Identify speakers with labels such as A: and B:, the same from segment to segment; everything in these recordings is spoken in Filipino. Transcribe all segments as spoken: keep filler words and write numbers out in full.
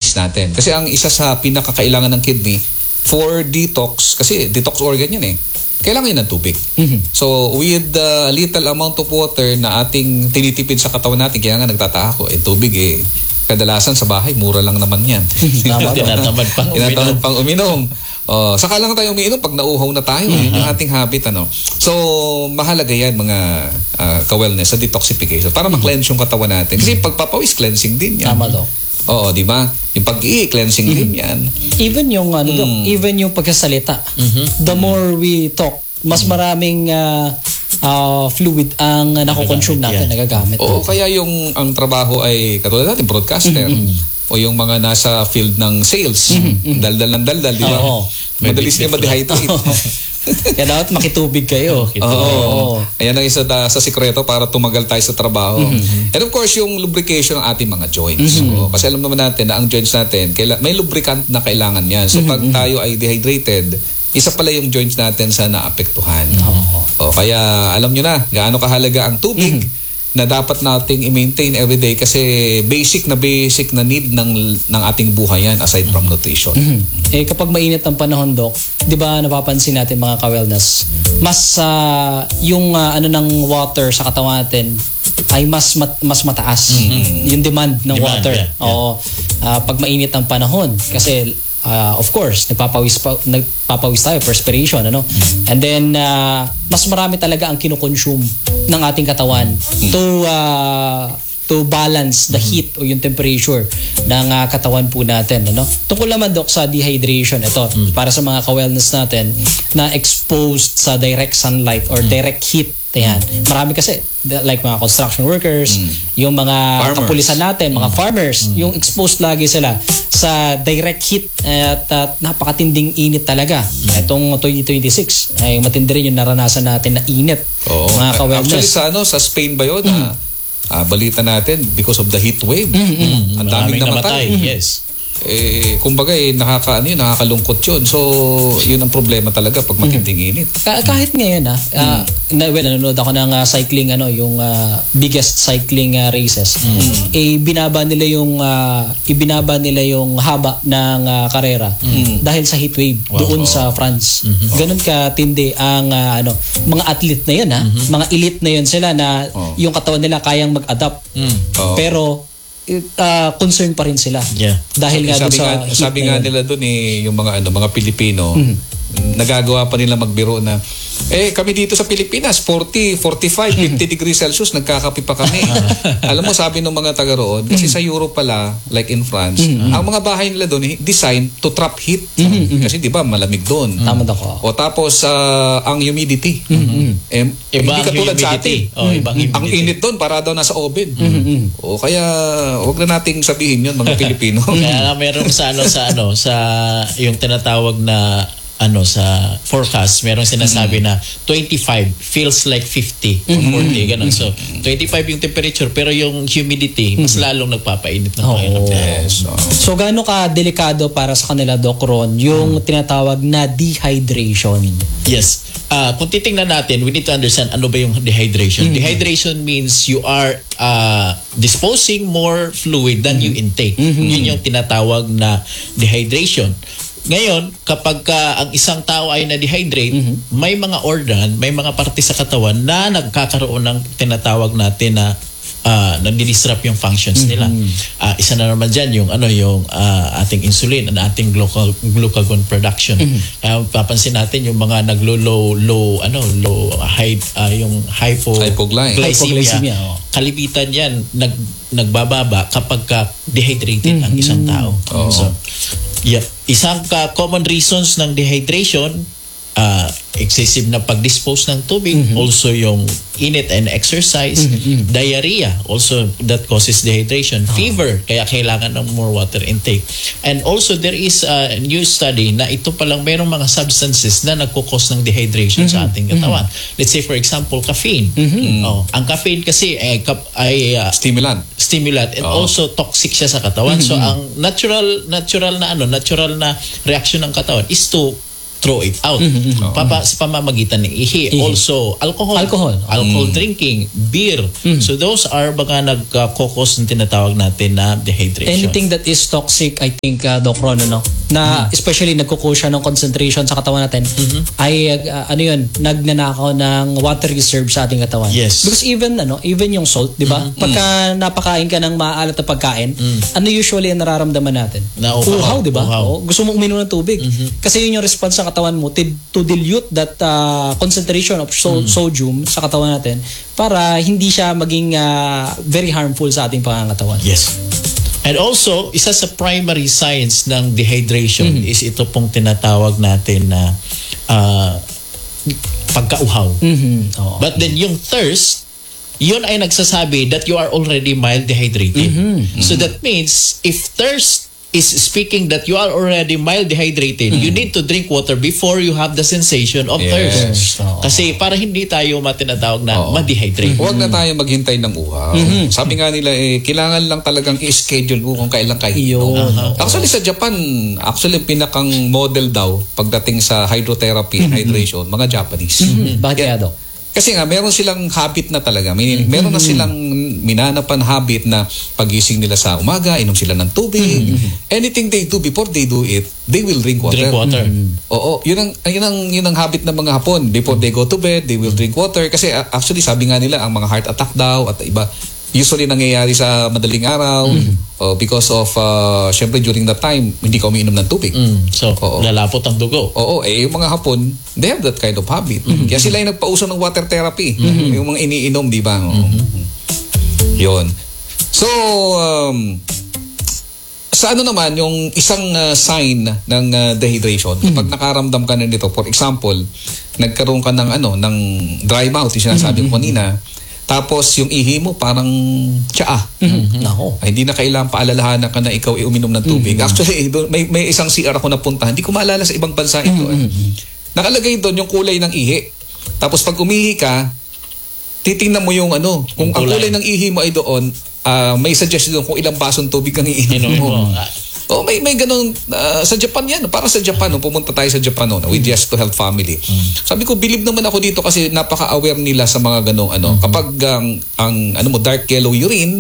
A: kidneys natin. Kasi ang isa sa pinakakailangan ng kidney for detox, kasi detox organ yan eh, kailangan yun ng tubig. Mm-hmm. So with the little amount of water na ating tinitipid sa katawan natin, kaya nga nagtataka ko, eh tubig eh, kadalasan sa bahay, mura lang naman yan.
B: Tinatamad pang uminom.
A: Tinatamad pang uminom. Uh, saka lang tayo umiinom pag nauuhaw na tayo. Uh-huh. Yun yung ating habit. Ano? So, mahalaga yan mga uh, ka-wellness sa detoxification para uh-huh. ma-cleanse yung katawan natin. Kasi pagpapawis, cleansing din yan.
B: Tama daw.
A: Oo, di ba? Yung pag-i, cleansing uh-huh. din yan.
B: Even yung, ano, mm. Dok, even yung pagkasalita. Uh-huh. The more we talk, mas maraming uh, uh, fluid ang uh, nakoconsume natin, yeah. nagagamit.
A: Oo, kaya yung ang trabaho ay katulad natin, broadcaster. Mm-hmm. O yung mga nasa field ng sales. Mm-hmm. Daldal ng daldal, di ba? Oo. Madalis niya ma-dehydrate.
B: Kaya dapat makitubig kayo.
A: Oo. Oo. Ayan ang isa da, sa sikreto para tumagal tayo sa trabaho. Mm-hmm. And of course, yung lubrication ng ating mga joints. Mm-hmm. So, kasi alam naman natin na ang joints natin, kaila- may lubricant na kailangan yan. So mm-hmm. pag tayo ay dehydrated, isa pala yung joints natin sa naapektuhan. Mm-hmm. O, kaya alam nyo na, gaano kahalaga ang tubig. Mm-hmm. na dapat nating i-maintain everyday kasi basic na basic na need ng ng ating buhay yan aside from nutrition.
B: Mm-hmm. Eh kapag mainit ang panahon, Doc, 'di ba napapansin natin mga ka-wellness, mas uh, yung uh, ano ng water sa katawan natin ay mas mat, mas mataas. Mm-hmm. Yung demand ng demand, water. Yeah, yeah. Oo. Uh, pag mainit ang panahon kasi Uh, of course, nagpapawis pa, nagpapawis tayo, perspiration, ano? Mm-hmm. And then, uh, mas marami talaga ang kinoconsume ng ating katawan mm-hmm. to uh, to balance the heat o yung temperature ng uh, katawan po natin, ano? Tungkol naman, Doc, sa dehydration, ito, mm-hmm. para sa mga ka-wellness natin na exposed sa direct sunlight or mm-hmm. direct heat. Ayan. Marami kasi, like mga construction workers, mm. yung mga farmers. Kapulisan natin, mga mm. farmers, mm. yung exposed lagi sila sa direct heat at uh, napakatinding init talaga. Mm. Itong twenty twenty-six ay matindi rin yung naranasan natin na init.
A: Oo. Mga ka-wellness. Actually sa ano, sa Spain ba yun? Mm. Uh, balita natin because of the heat wave. Mm-hmm. Ang daming namatay.
B: namatay.
A: Yes. Eh, kumbaga eh, nakaka, ano yun, nakakalungkot yun. So, yun ang problema talaga pag matinding init.
B: Ka- kahit ngayon ah, uh, mm. na, well, nanonood ako ng uh, cycling, ano, yung uh, biggest cycling uh, races. Mm. Eh, binaba nila yung, uh, ibinaba nila yung haba ng uh, karera mm. dahil sa heat wave wow. doon oh. sa France. Mm-hmm. Ganun katindi ang uh, ano, mga athlete na yun, ha? Mm-hmm. Mga elite na yun sila na oh. yung katawan nila kayang mag-adapt. Mm. Oh. Pero, Uh, concern pa rin sila. Yeah. Dahil nga
A: sabi
B: sa
A: nga, sabi nga nila doon eh yung mga ano mga Pilipino mm-hmm. nagagawa pa nila magbiro na eh kami dito sa Pilipinas forty, forty-five, fifty degrees Celsius nagkakape pa kami. Alam mo sabi ng mga taga roon kasi sa Europe pala like in France mm-hmm. ang mga bahay nila doon designed to trap heat mm-hmm. kasi di ba malamig doon.
B: Tama ako.
A: O tapos uh, ang humidity. Mm-hmm. Eh, hindi katulad sa atin. Oh, ibang humidity. Ang init doon para daw nasa oven. Mm-hmm. O kaya wag na nating sabihin yun mga Pilipino.
C: Kaya meron sa ano sa ano sa yung tinatawag na ano sa forecast, merong sinasabi mm-hmm. na twenty-five feels like fifty or forty, ganun. So, twenty-five yung temperature, pero yung humidity, mas lalong nagpapainit ng Panginoon.
A: Oh, yes.
B: So, so gaano ka delikado para sa kanila, Doc Ron, yung hmm. tinatawag na dehydration?
C: Yes. Uh, kung titingnan natin, we need to understand ano ba yung dehydration. Mm-hmm. Dehydration means you are uh, disposing more fluid than mm-hmm. you intake. Mm-hmm. Yun yung tinatawag na dehydration. Ngayon, kapag uh, ang isang tao ay na-dehydrate, mm-hmm. may mga organ, may mga parte sa katawan na nagkakaroon ng tinatawag natin na uh, nagdi-disrupt yung functions nila. Mm-hmm. Uh, isa na naman dyan yung, ano, yung uh, ating insulin, ang ating gluca- glucagon production. Mm-hmm. Uh, papansin natin yung mga naglo-low, low, ano, low, high, uh, yung hypo,
A: hypoglycemia.
C: Hypoglycemia. Oh. Kalibitan yan, nag, nagbababa kapag ka dehydrated mm-hmm. ang isang tao.
A: Oh.
C: So, yeah. Isang ka common reasons ng dehydration, uh, excessive na pag-dispose ng tubig, mm-hmm. also yung init and exercise, mm-hmm. diarrhea, also that causes dehydration, oh. fever, kaya kailangan ng more water intake. And also there is a new study na ito palang mayroong mga substances na nagkukos ng dehydration mm-hmm. sa ating katawan. Mm-hmm. Let's say for example, caffeine. Mm-hmm. Oh, ang caffeine kasi ay, ay uh,
A: stimulant.
C: Stimulant and oh. also toxic siya sa katawan. Mm-hmm. So ang natural natural na ano, natural na reaction ng katawan is to throw it out.
B: Mm-hmm.
C: Papa, sa pamamagitan ng ihi.
B: Ihi.
C: Also, alcohol.
B: Alcohol.
C: Alcohol drinking, beer. So those are baka nagkakokos ng tinatawag natin na dehydration.
B: Anything that is toxic, I think, uh, Doc Ron, ano, na especially nagkukusya ng concentration sa katawan natin, ay, uh, ano yun, nagnanakaw ng water reserve sa ating katawan.
C: Yes.
B: Because even, ano, even yung salt, di ba? Pagka napakain ka ng maalat na pagkain, ano usually ang nararamdaman natin?
C: Na uhaw.
B: Uhaw, di ba?
C: Uhaw.
B: Oo, gusto mong uminom ng tubig. Kasi yun yung response ng katawan mo to, to dilute that uh, concentration of so- sodium sa katawan natin para hindi siya maging uh, very harmful sa ating pangangatawan.
C: Yes. And also, isa sa primary signs ng dehydration is ito pong tinatawag natin na uh, pagkauhaw.
B: Mhm. Oo.
C: But then yung thirst, yun ay nagsasabi that you are already mild dehydrated. So that means if thirst is speaking that you are already mild dehydrated, you need to drink water before you have the sensation of
A: Yes.
C: thirst.
B: Oo.
C: Kasi para hindi tayo matinatawag na
A: Oo.
C: ma-dehydrate.
A: Huwag na tayo maghintay ng uhaw. Sabi nga nila, eh, kailangan lang talagang i-schedule mo kung kailan kayo
B: Yun.
A: inom. Actually, sa Japan, actually, pinakang model daw pagdating sa hydrotherapy and hydration, mga Japanese.
B: Bakit kaya, Doc?
A: Kasi nga, meron silang habit na talaga. May, meron na silang minanapan habit na pagising nila sa umaga, inom sila ng tubig. Anything they do before they do it, they will drink water.
C: Drink water.
A: Oo, yun ang, yun ang, yun ang habit ng mga Hapon. Before they go to bed, they will drink water. Kasi uh, actually, sabi nga nila, ang mga heart attack daw at iba, usually nangyayari sa madaling araw uh, because of, uh, syempre during that time, hindi ka umiinom ng tubig.
C: Mm. So,
A: Oo.
C: lalapot ang dugo.
A: Oo, eh yung mga Hapon, they have that kind of habit. Kaya sila yung nagpauso ng water therapy. Yung mga iniinom, di ba? Oo. Yun. So, um, sa ano naman, yung isang uh, sign ng uh, dehydration, kapag nakaramdam ka na nito, for example, nagkaroon ka ng ano, ng dry mouth, yung sinasabi ko kanina, tapos yung ihi mo parang tsaa.
B: Nako.
A: Ay, hindi na kailangan paalalahanan ka na ikaw ay uminom ng tubig. Actually, doon- may, may isang C R ako napuntahan. Hindi ko maalala sa ibang bansa ito. Eh. Nakalagay doon yung kulay ng ihi. Tapos pag umihi ka, titingnan mo yung ano, kung
C: Yung
A: ang
C: kulay.
A: kulay ng ihi mo ay doon, ah, may suggestion doon kung ilang basong tubig kang iinom
C: Inom
A: mo.
C: mo. Ah,
A: Oh, may may ganun ah, sa Japan 'yan. Para sa Japan, nung pumunta tayo sa Japan noon with Yes to Health Family. Sabi ko, believe naman ako dito kasi napaka-aware nila sa mga ganung ano. Kapag ang, ang ano mo dark yellow urine,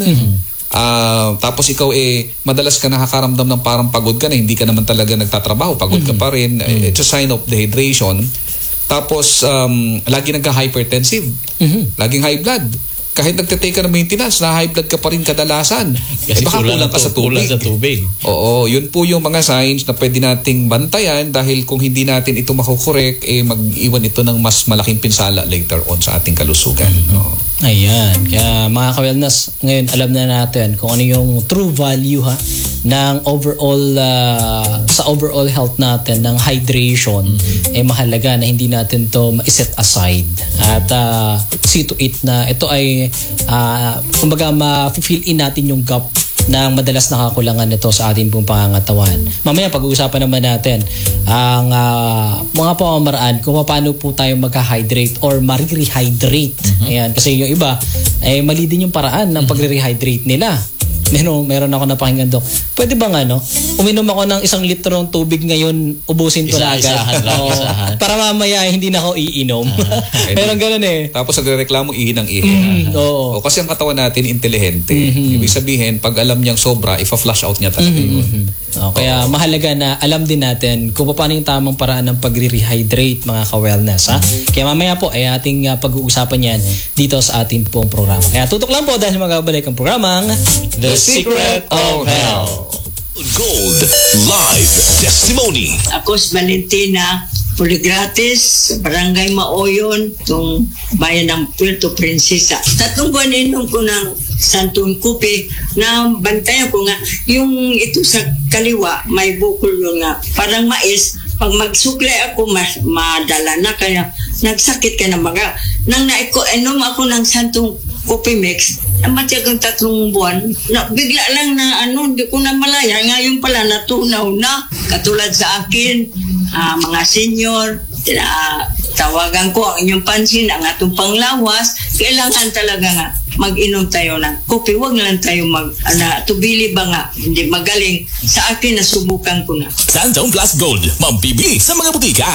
A: ah, tapos ikaw eh madalas ka nakakaramdam ng parang pagod ka na, hindi ka naman talaga nagtatrabaho, pagod ka pa rin. Eh, It's a sign of dehydration. Tapos um, lagi nagka-hypertensive. Laging high blood. Kahit nagte-take ka ng maintenance, na high blood ka pa rin kadalasan.
C: Kasi
A: eh baka kulang ka
C: to-
A: sa
C: kulang
A: tubig.
C: sa tubig.
A: Oo, yun po yung mga signs na pwede nating bantayan dahil kung hindi natin ito makukorek, eh mag-iwan ito ng mas malaking pinsala later on sa ating kalusugan. Oo.
B: Ayan. Kaya mga ka-wellness, ngayon alam na natin kung ano yung true value ha ng overall uh, sa overall health natin ng hydration. Eh mahalaga na hindi natin to ma-set aside at uh, see to it na ito ay uh, kumbaga ma-fill in natin yung gap ng madalas nakakulangan nito sa ating pong pangangatawan. Mamaya pag-uusapan naman natin ang uh, mga pamamaraan kung paano po tayo magka-hydrate or ma-rehydrate. Ayan, kasi yung iba, eh, mali din yung paraan ng pagre-rehydrate nila. Meron, meron ako napakinggan, Dok. Pwede bang ano, uminom ako ng isang litro ng tubig ngayon, ubusin ko
C: Isa-
B: na agad.
C: isahan lang,
B: Oo.
C: isahan.
B: Para mamaya hindi na ako iinom. meron ganun eh.
A: Tapos nagreklamo ihi ng ihi.
B: Oo.
A: O kasi ang katawan natin intelihente. Ibig sabihin, pag alam niyang sobra, ifa-flush out niya talaga yun.
B: Oh, kaya mahalaga na alam din natin kung paano yung tamang paraan ng pagre-rehydrate mga ka-wellness. Ha? Kaya mamaya po ay ating uh, pag-uusapan yan dito sa ating pong programa. Kaya tutok lang po dahil magabalik ang programang
C: The Secret of Health.
D: Gold Live Testimony.
E: Ako si Valentina Puligratis, Barangay Maoyon, itong bayan ng Puerto Princesa. Tatlong buwan inom ko ng Santong Kupi na bantayan ko nga yung ito sa kaliwa, may bukol yun nga. Parang mais, pag magsuklay ako, mas madala na kaya nagsakit ka na mga. Nang naiko, inom ako ng Santong Kupi Mix, namatay akong tatlong buwan, na, bigla lang na ano, hindi ko na malaya. Ngayon pala natunaw na, katulad sa akin, ah, mga senior, tina, tawagan ko ang inyong pansin, ang atong panglawas, kailangan talaga nga mag-inom tayo ng kopi. Huwag lang tayo mag, ana, tubili ba nga, hindi magaling. Sa akin, nasubukan ko na.
D: Santong Plus Gold. Mambibili sa mga butika.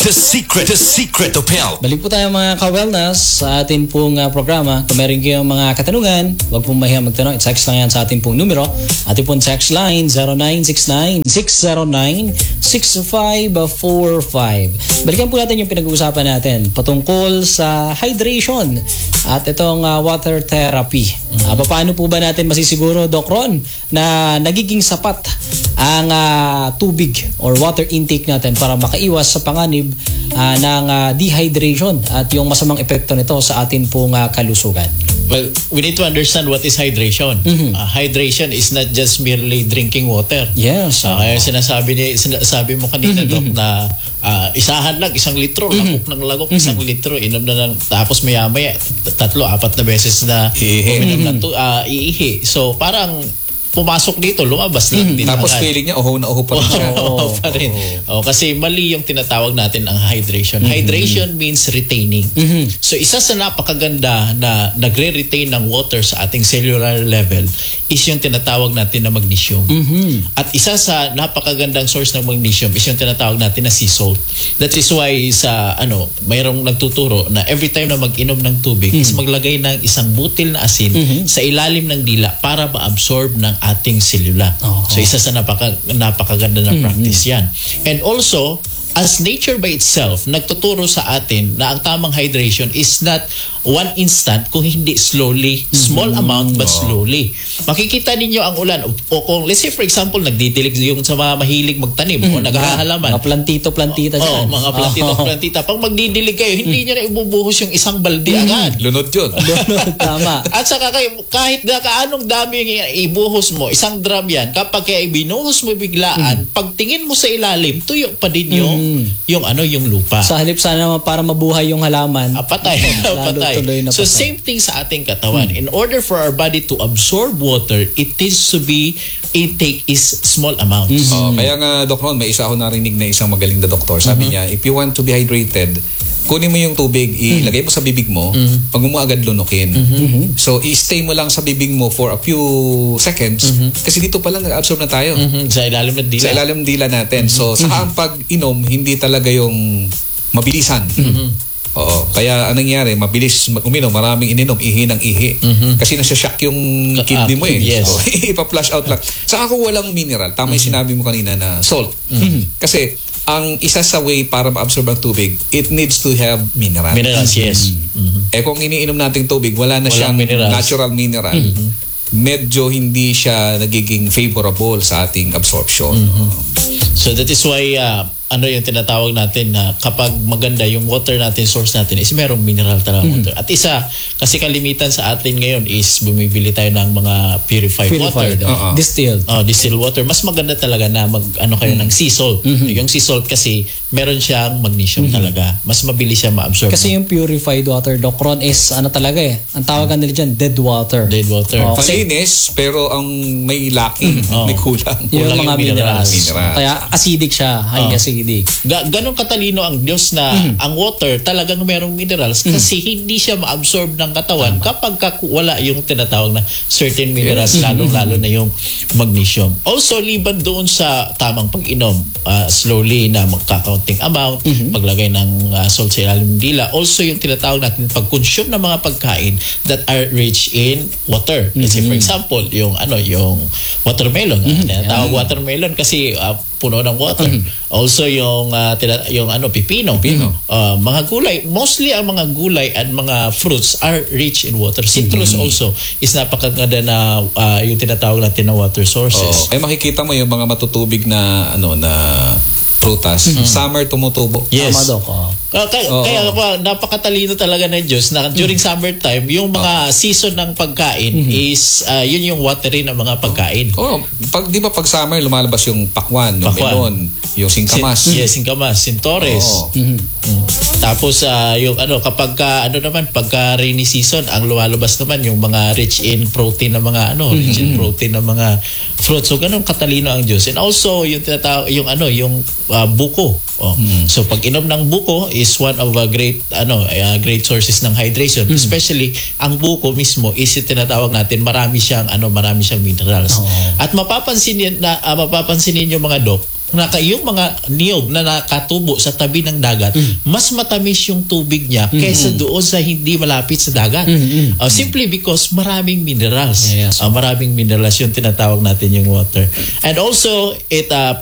D: The secret, the secret of health.
B: Balik po tayo mga ka-wellness sa atin pong uh, programa. Kung meron kayong mga katanungan, huwag pong mahiya magtanong. I-text lang yan sa ating pong numero. Ating pong text line zero nine six nine, six zero nine, six five four five. Balikan po natin yung pinag-uusapan natin patungkol sa hydration at itong uh, water therapy. Uh, paano po ba natin masisiguro, Doc Ron, na nagiging sapat ang uh, tubig or water intake natin para makaiwas sa panganib uh, ng uh, dehydration at yung masamang epekto nito sa atin pong uh, kalusugan?
C: Well, we need to understand what is hydration.
B: Mhm.
C: Uh, hydration is not just merely drinking water.
B: Yes.
C: Uh, kaya sinasabi ni sinasabi mo kanina, Doc, na uh, isahan lang, isang litro, lagok ng lagok, isang litro, inom na lang, tapos maya-maya, tatlo, apat na beses na
A: Iihi.
C: uminom na to, uh, iihi. So, parang pumasok dito, lumabas lang din.
A: Tapos
C: agad.
A: feeling niya, oho na oho pa rin siya.
C: Oo, pa rin. Oh, kasi mali yung tinatawag natin ang hydration. Hydration means retaining. So isa sa napakaganda na nagre-retain ng water sa ating cellular level is yung tinatawag natin na magnesium. At isa sa napakagandang source ng magnesium is yung tinatawag natin na sea salt. That is why sa ano, mayroong nagtuturo na every time na mag-inom ng tubig is maglagay ng isang butil na asin sa ilalim ng dila para ma-absorb ng ating selula.
B: Oo.
C: So isa sa napaka, napakaganda na practice yan. And also, as nature by itself, nagtuturo sa atin na ang tamang hydration is not one instant, kung hindi slowly, small amount but slowly. Makikita ninyo ang ulan. O, o kung, let's say for example, nagdidilig yung sa mga mahilig magtanim o naghahalaman.
B: Mga plantito-plantita
C: Oo,
B: dyan.
C: mga plantito-plantita. Pag magdidilig kayo, hindi nyo na ibubuhos yung isang balde agad.
A: Lunod yun.
B: Tama.
C: At saka kayo, kahit na kaanong dami yung ibuhos mo, isang drum yan, kapag kaya ibinuhos mo biglaan, pagtingin mo sa ilalim, tuyo pa din yung, yung ano, yung lupa.
B: Sa halip sana naman para mabuhay yung halaman.
C: Ah, patay.
B: Lalo
C: patay.
B: tuloy na
C: So
B: patay.
C: same thing sa ating katawan. In order for our body to absorb water, it needs to be intake is small amounts.
A: Oh, kaya nga, Doc Ron, may isa ako narinig na isang magaling na doktor. Sabi niya, if you want to be hydrated, kunin mo yung tubig, ilagay mo sa bibig mo, pag mo agad lunukin. So, i-stay mo lang sa bibig mo for a few seconds kasi dito pa lang nag-absorb na tayo.
C: Mhm. Sa ilalim ng dila.
A: Sa ilalim ng dila natin. So, sa ang pag-inom, hindi talaga yung mabilisan. Oo. Kaya anong nangyari, mabilis uminom, maraming ininom, ihi ng ihi. Kasi nasa-shock yung kidney mo eh.
C: Yes.
A: So, ipa-flush out lang. Saka kung walang mineral, tama yung sinabi mo kanina na salt. Kasi ang isa sa way para ma-absorb ang tubig, it needs to have mineral.
C: Minerals, yes. Mhm.
A: Eh kung iniinom nating tubig, wala na
C: Walang
A: siyang
C: minerals.
A: natural mineral. Medyo hindi siya nagiging favorable sa ating absorption.
C: So that is why uh, ano yung tinatawag natin na kapag maganda yung water natin, source natin is merong mineral talaga water. At isa, kasi kalimitan sa atin ngayon is bumibili tayo ng mga purified,
B: Purified.
C: water.
B: oh. Distilled.
C: Oh, distilled water. Mas maganda talaga na mag ano kayo ng sea salt. Yung sea salt kasi meron siyang magnesium talaga. Mas mabilis siya ma-absorb.
B: Kasi yung purified water, Doc Ron, is ano talaga eh. Ang tawagan nila dyan, dead water.
C: dead water.
B: Oh, kasi
A: Malinis, pero ang may lacking,
C: Oh.
A: may kulang.
B: yung
C: kulang
B: mga
C: yung
B: minerals.
C: minerals.
A: Minerals.
B: Kaya acidic siya, high
C: Oh.
B: acidic.
C: Ga- ganon katalino ang Diyos na ang water talagang merong minerals kasi hindi siya ma-absorb ng katawan kapag ka- wala yung tinatawag na certain minerals, lalong-lalo na yung magnesium. Also, liban doon sa tamang pag-inom, uh, slowly na magkakaunting amount, paglagay ng uh, salt sa ilalim ng dila. Also, yung tinatawag natin pag-consume ng mga pagkain that are rich in water. Kasi for example, yung ano, yung watermelon. Uh, tinatawag watermelon kasi uh, puno ng water. Also yung uh, tina- yung ano pipino.
A: Pipino.
C: Uh, mga gulay, mostly ang mga gulay and mga fruits are rich in water. Citrus also is napakaganda na uh, yung tinatawag natin na water sources.
A: Oh. Eh makikita mo yung mga matutubig na ano na prutas. Summer tumutubo.
C: Yes.
B: Tama, Doc. Oh.
C: Uh, kaya,
A: Oo.
C: kaya pa, napakatalino talaga ng Diyos na during summertime, yung mga season ng pagkain is uh, yun yung watery ng mga pagkain.
A: Oh, pag di ba pag summer lumalabas yung pakwan, yung
C: Pakwan.
A: melon, yung singkamas.
C: Sin- yes, singkamas, sintores.
A: Oo.
C: Mm. Tapos ah, yung ano kapag ka, ano naman pagka rainy season ang lumalabas naman yung mga rich in protein na mga ano, rich in protein na mga fruits. So ganun katalino ang Diyos. And also yung tinatawag yung ano, yung ah, buko. Oh. So pag inom ng buko is one of a great ano, uh, great sources ng hydration. Especially ang buko mismo is yung tinatawag natin marami siyang ano, marami siyang minerals.
B: Oo.
C: At mapapansin niyo na ah, mapapansin niyo mga doc naka, yung mga niyog na nakatubo sa tabi ng dagat, mas matamis yung tubig niya kaysa doon sa hindi malapit sa dagat. Uh, simply because maraming minerals.
B: Yes.
C: Uh, maraming minerals yung tinatawag natin yung water. And also, it uh,